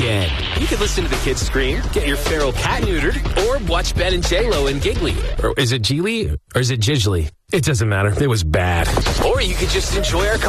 weekend. You could listen to the kids scream, get your feral cat neutered, or watch Ben and J-Lo and Giggly. Or is it Geely? Or is it Jiggly? It doesn't matter. It was bad. Or you could just enjoy our